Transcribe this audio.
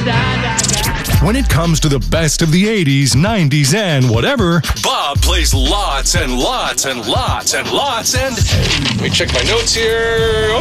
When it comes to the best of the 80s, 90s, and whatever, Bob plays lots and lots and lots and lots and... Let me check my notes here.